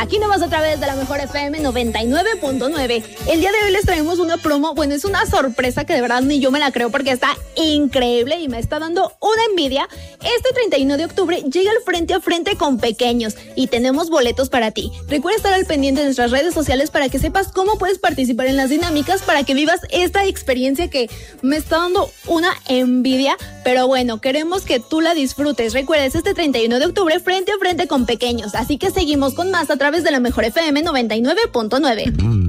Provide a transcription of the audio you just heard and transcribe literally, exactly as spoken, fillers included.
aquí nomás a través de la Mejor F M noventa y nueve punto nueve. El día de hoy les traemos una promo, bueno, es una sorpresa que de verdad ni yo me la creo porque está increíble y me está dando una envidia. Este treinta y uno de octubre llega el Frente a Frente con Pequeños y tenemos boletos para ti. Recuerda estar al pendiente de nuestras redes sociales para que sepas cómo puedes participar en las dinámicas para que vivas esta experiencia que me está dando una envidia, pero bueno, queremos que tú la disfrutes. Recuerda, este treinta y uno de octubre Frente a Frente con Pequeños, así que seguimos con más a través de la Mejor F M noventa y nueve punto nueve.